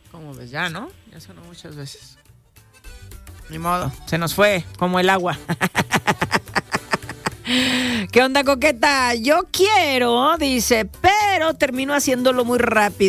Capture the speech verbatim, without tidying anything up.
Como ves, ya, ¿no? Ya sonó muchas veces. Ni modo, se nos fue como el agua. ¿Qué onda, coqueta? Yo quiero, dice, pero termino haciéndolo muy rápido.